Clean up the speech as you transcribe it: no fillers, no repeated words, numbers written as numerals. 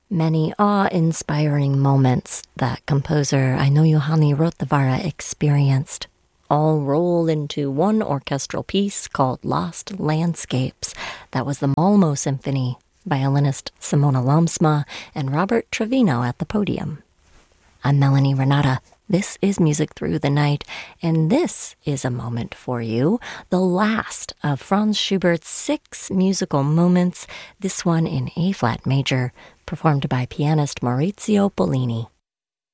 Many awe-inspiring moments that composer Aino Yohani Rotavara experienced all roll into one orchestral piece called Lost Landscapes. That was the Malmo Symphony, violinist Simona Lamsma and Robert Trevino at the podium. I'm Melanie Renata. This is Music Through the Night, and this is a moment for you, the last of Franz Schubert's 6 musical moments, this one in A-flat major, performed by pianist Maurizio Pollini.